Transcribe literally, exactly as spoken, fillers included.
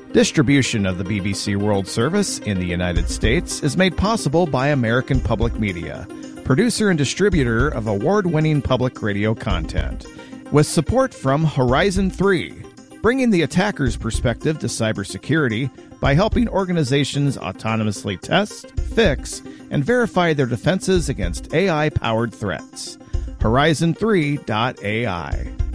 Distribution of the B B C World Service in the United States is made possible by American Public Media, producer and distributor of award-winning public radio content, with support from Horizon three, bringing the attacker's perspective to cybersecurity by helping organizations autonomously test, fix, and verify their defenses against A I-powered threats. Horizon three dot A I.